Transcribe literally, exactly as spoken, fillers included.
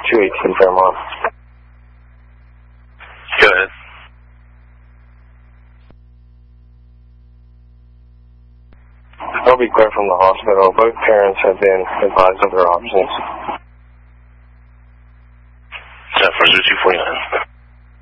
two eighteen Fairmont. Go ahead. They'll be clear from the hospital. Both parents have been advised of their options.